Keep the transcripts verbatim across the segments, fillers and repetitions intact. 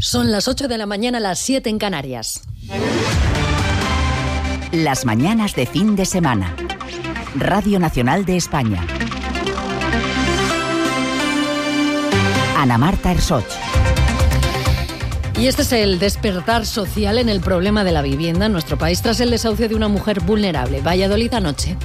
Son las ocho de la mañana, las siete en Canarias. Las mañanas de fin de semana. Radio Nacional de España. Ana Marta Ersoch. Y este es el despertar social en el problema de la vivienda en nuestro país tras el desahucio de una mujer vulnerable. Valladolid anoche.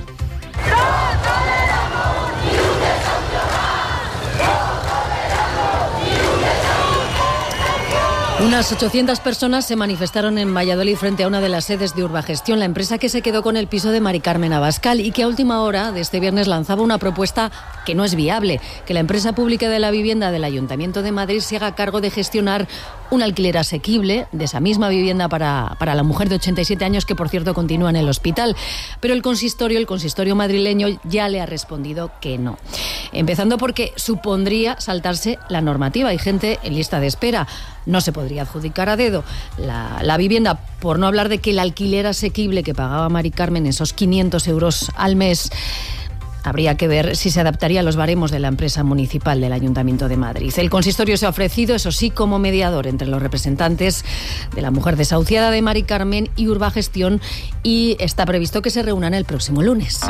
Unas ochocientas personas se manifestaron en Valladolid frente a una de las sedes de Urbagestión, la empresa que se quedó con el piso de Mari Carmen Abascal y que a última hora de este viernes lanzaba una propuesta que no es viable, que la empresa pública de la vivienda del Ayuntamiento de Madrid se haga cargo de gestionar un alquiler asequible de esa misma vivienda para, para la mujer de ochenta y siete años que, por cierto, continúa en el hospital. Pero el consistorio, el consistorio madrileño ya le ha respondido que no. Empezando porque supondría saltarse la normativa. Hay gente en lista de espera. No se podría adjudicar a dedo la, la vivienda, por no hablar de que el alquiler asequible que pagaba Mari Carmen, esos quinientos euros al mes, habría que ver si se adaptaría a los baremos de la empresa municipal del Ayuntamiento de Madrid. El consistorio se ha ofrecido, eso sí, como mediador entre los representantes de la mujer desahuciada de Mari Carmen y Urbagestión, y está previsto que se reúnan el próximo lunes.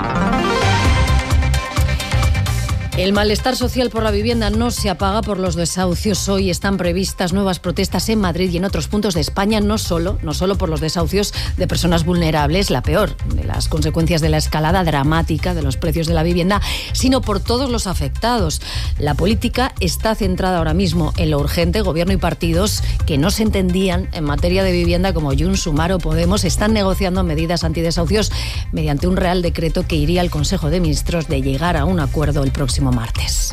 El malestar social por la vivienda no se apaga por los desahucios. Hoy están previstas nuevas protestas en Madrid y en otros puntos de España, no solo, no solo por los desahucios de personas vulnerables, la peor de las consecuencias de la escalada dramática de los precios de la vivienda, sino por todos los afectados. La política está centrada ahora mismo en lo urgente. Gobierno y partidos que no se entendían en materia de vivienda, como Junts, Sumar o Podemos, están negociando medidas antidesahucios mediante un real decreto que iría al Consejo de Ministros de llegar a un acuerdo el próximo martes.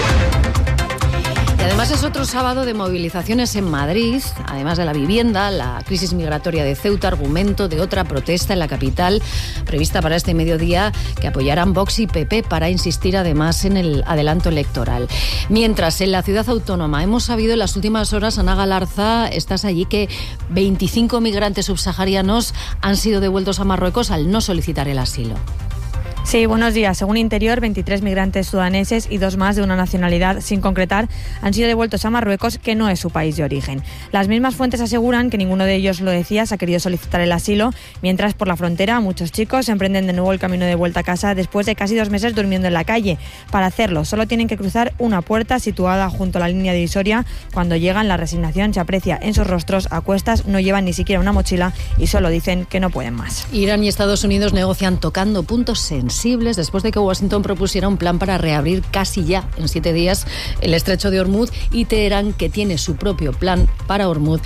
Y además es otro sábado de movilizaciones en Madrid, además de la vivienda, la crisis migratoria de Ceuta, argumento de otra protesta en la capital, prevista para este mediodía, que apoyarán Vox y P P para insistir además en el adelanto electoral. Mientras, en la ciudad autónoma hemos sabido en las últimas horas, Ana Galarza, estás allí, que veinticinco migrantes subsaharianos han sido devueltos a Marruecos al no solicitar el asilo. Sí, buenos días. Según Interior, veintitrés migrantes sudaneses y dos más de una nacionalidad sin concretar han sido devueltos a Marruecos, que no es su país de origen. Las mismas fuentes aseguran que ninguno de ellos, lo decías, ha querido solicitar el asilo, mientras por la frontera muchos chicos emprenden de nuevo el camino de vuelta a casa después de casi dos meses durmiendo en la calle. Para hacerlo, solo tienen que cruzar una puerta situada junto a la línea divisoria. Cuando llegan, la resignación se aprecia en sus rostros. A cuestas, no llevan ni siquiera una mochila y solo dicen que no pueden más. Irán y Estados Unidos negocian tocando puntos sensibles después de que Washington propusiera un plan para reabrir casi ya en siete días el estrecho de Hormuz, y Teherán, que tiene su propio plan para Hormuz,